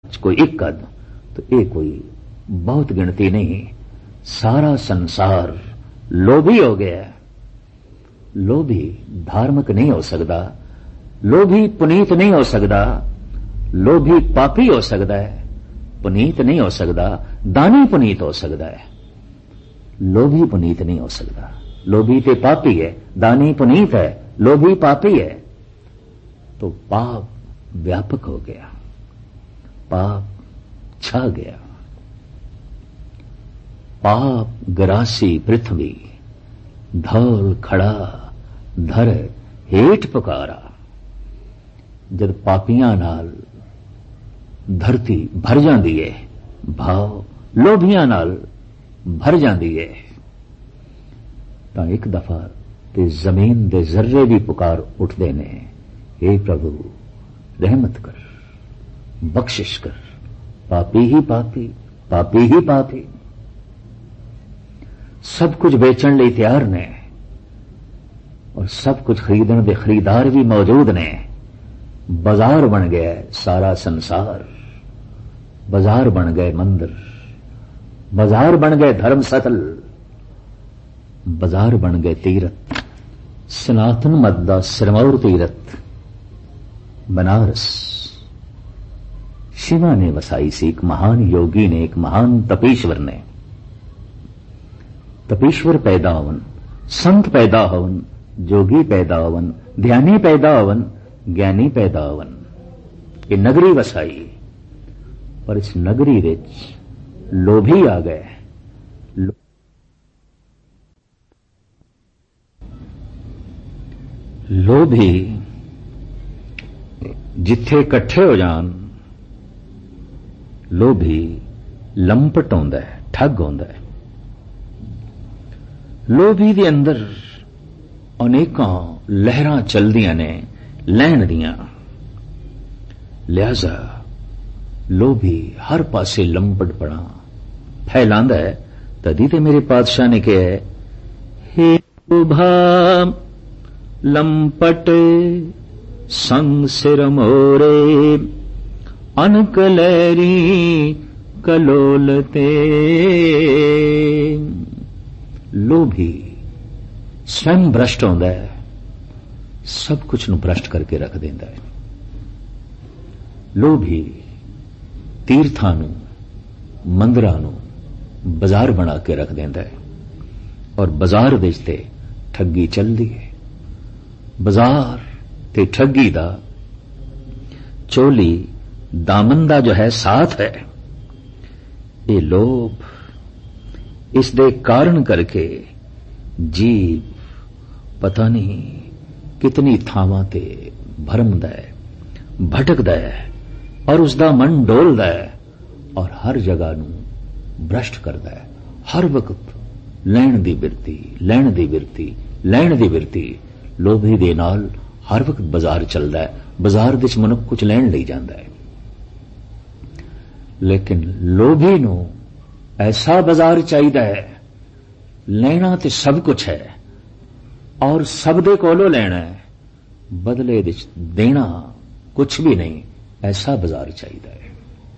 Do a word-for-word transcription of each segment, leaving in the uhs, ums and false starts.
कोई एक कद, तो ये कोई बहुत गिनती नहीं। सारा संसार लोभी हो गया है। लोभी धार्मिक नहीं हो सकता, लोभी पुनीत नहीं हो सकता, लोभी पापी हो सकता है, पुनीत नहीं हो सकता। दानी पुनीत हो सकता है, लोभी पुनीत नहीं हो सकता। लोभी ते पापी है, दानी पुनीत है, लोभी पापी है। तो पाप व्यापक हो गया, पाप छा गया। पाप ग्रासी पृथ्वी, धौल खड़ा धर हेठ पुकारा। जद पापियां नाल धरती भर जाती है, भाव लोभियां नाल भर जाती है, तो एक दफा ते जमीन दे जर्रे भी पुकार उठते ने, हे प्रभु रहमत कर, बख्शिश कर, पापी ही पापी, पापी ही पापी। सब कुछ बेचण लई तैयार ने और सब कुछ खरीदण दे खरीदार भी मौजूद ने। बाजार बन गया सारा संसार, बाजार बन गए मंदिर, बाजार बन गए धर्मस्थल, बाजार बन गए तीर्थ। सनातन मत दा सिरमौर तीर्थ बनारस शिवा ने वसाई सी। एक महान योगी ने, एक महान तपेश्वर ने। तपेश्वर पैदा होवन, संत पैदा होवन, जोगी पैदा होवन, ध्यानी पैदा होवन, ज्ञानी पैदा होवन। ये नगरी वसाई, पर इस नगरी विच लोभी आ गए। लो... लोभी जिथे इकट्ठे हो जान, लोभी लंपट होंदा है, ठग होंदा है। लोभी दे अंदर अनेकां लहरां चलदियां ने लैण दियां। लिहाजा लोभी हर पासे लंपटपना फैलांदा है। तदी ते मेरे पातशाह ने कहा है, हे लोभा लंपट संग सिर मोरे, अनकलैरी कलोलते। लोभी स्वयं भ्रष्ट होंदा है, सब कुछ नूं भ्रष्ट करके रख देंदा है। लोभी तीर्थां नूं, मंदिरां नूं बाजार बना के रख देंदा है और बाजार विच ते ठगी चलदी है। बाजार ते ठगी दा चोली दामन दा जो है साथ है। ये लोभ, इस दे कारण करके जीव पता नहीं कितनी थावां ते भरमदा है, भटकदा है और उसका मन डोलदा है और हर जगह नूं भ्रष्ट करदा है। हर वक्त लैण दी बिरती, लैण दी बिरती, लैण दी बिरती। लोभी दे नाल हर वक्त बाजार चलदा है, बाजार विच मनुख कुछ लैण लई जांदा है। लेकिन लोभी नूं ऐसा बाजार चाहिदा है, लेना ते सब कुछ है और सब दे कोलों लेना है, बदले विच देना कुछ भी नहीं। ऐसा बाजार चाहिदा है।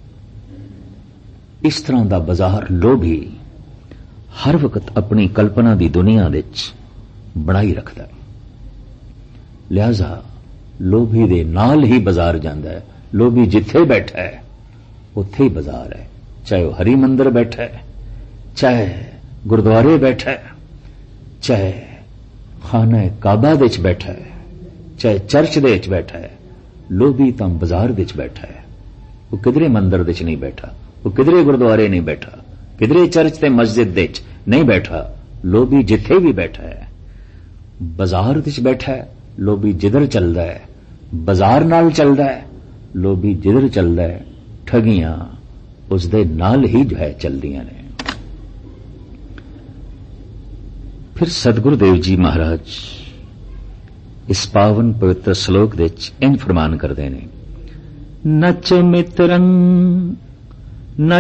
इस तरह दा बाजार लोभी हर वक्त अपनी कल्पना दी दुनिया विच बनाई रखदा है। लिहाजा लोभी दे नाल ही बाजार जांदा है। लोभी जिथे बैठा है उत्थे ही बाजार है, चाहे वह हरि मंदिर बैठा है, चाहे गुरुद्वारे बैठा है, चाहे खाना काबा विच बैठा है, चाहे चर्च दे विच बैठा है। लोभी तां बाजार विच बैठा है। वो किधरे मंदिर विच नहीं बैठा, वो किधरे गुरुद्वारे नहीं बैठा, किधरे चर्च ते मस्जिद विच नहीं बैठा। लोभी जिथे भी बैठा है बाजार विच बैठा है। लोभी जिधर चलदा है बाजार नाल चलदा है। लोभी जिधर चलदा है ठगियां उसदे नाल ही जो है चलदियां ने। फिर सतगुरुदेव जी महाराज इस पावन पवित्र श्लोक विच इंज फरमान करदे ने, नच मित्रं न